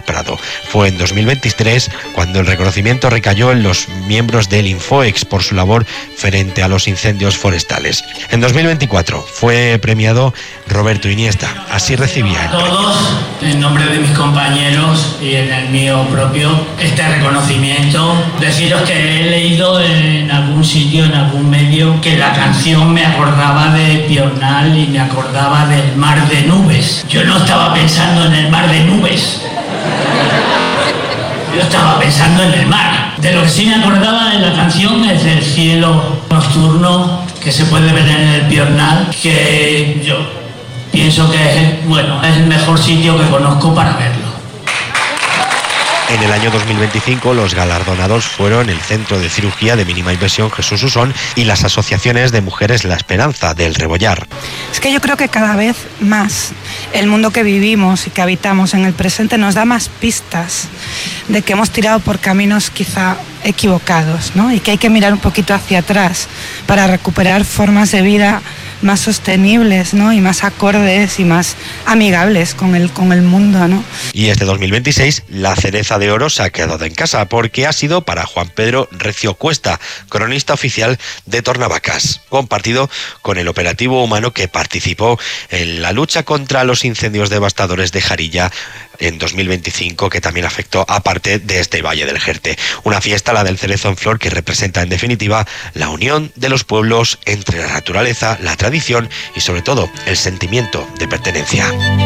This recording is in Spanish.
Prado. Fue en 2023 cuando el reconocimiento recayó en los miembros del Infoex por su labor frente a los incendios forestales. En 2024 fue premiado Roberto Iniesta. Así recibía el premio. Todos, en nombre de mis compañeros y en el mío propio, este reconocimiento. Deciros que he leído en algún sitio, en algún medio, que la canción me acordaba de Piornal y me acordaba del mar de nubes. Yo no estaba pensando en el mar de nubes. Yo estaba pensando en el mar. De lo que sí me acordaba de la canción es del cielo nocturno que se puede ver en el Piornal, que yo pienso que es el mejor sitio que conozco para verlo. En el año 2025 los galardonados fueron el Centro de Cirugía de Mínima Invasión Jesús Usón y las asociaciones de mujeres La Esperanza del Rebollar. Es que yo creo que cada vez más el mundo que vivimos y que habitamos en el presente nos da más pistas de que hemos tirado por caminos quizá equivocados, ¿no? Y que hay que mirar un poquito hacia atrás para recuperar formas de vida más sostenibles, ¿no? Y más acordes y más amigables con el mundo, ¿no? Y este 2026 la cereza de oro se ha quedado en casa porque ha sido para Juan Pedro Recio Cuesta, cronista oficial de Tornavacas, compartido con el operativo humano que participó en la lucha contra los incendios devastadores de Jarilla en 2025, que también afectó a parte de este Valle del Jerte. Una fiesta, la del cerezo en flor, que representa en definitiva la unión de los pueblos entre la naturaleza, la tradición y sobre todo el sentimiento de pertenencia.